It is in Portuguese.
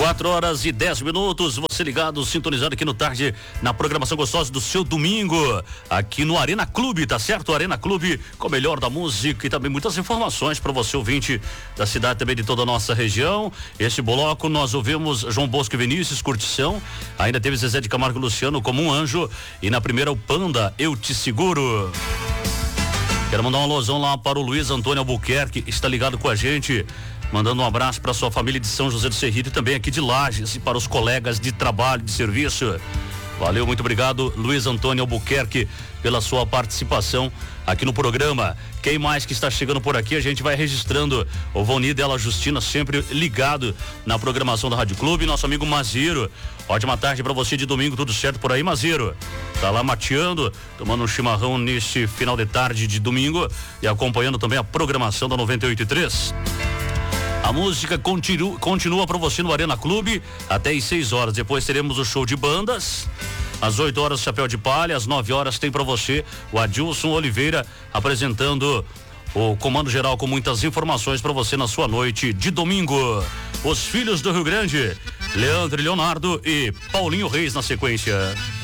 4h10, você ligado, sintonizado aqui no Tarde, na programação gostosa do seu domingo, aqui no Arena Clube, tá certo? Arena Clube, com o melhor da música e também muitas informações para você, ouvinte da cidade, também de toda a nossa região. Esse bloco nós ouvimos João Bosco e Vinícius, Curtição, ainda teve Zezé de Camargo e Luciano, Como um Anjo, e na primeira o Panda, Eu Te Seguro. Quero mandar um alusão lá para o Luiz Antônio Albuquerque, está ligado com a gente, mandando um abraço para sua família de São José do Cerrito e também aqui de Lages, e para os colegas de trabalho, de serviço. Valeu, muito obrigado, Luiz Antônio Albuquerque, pela sua participação aqui no programa. Quem mais que está chegando por aqui, a gente vai registrando. O Voni Della Justina, sempre ligado na programação da Rádio Clube. Nosso amigo Maziro, ótima tarde para você de domingo, tudo certo por aí, Maziro? Tá lá mateando, tomando um chimarrão nesse final de tarde de domingo e acompanhando também a programação da 98.3. A música continua para você no Arena Clube até às 6 horas. Depois teremos o show de bandas. Às 8 horas, Chapéu de Palha. Às 9 horas tem para você o Adilson Oliveira apresentando o Comando Geral com muitas informações para você na sua noite de domingo. Os Filhos do Rio Grande, Leandro e Leonardo e Paulinho Reis na sequência.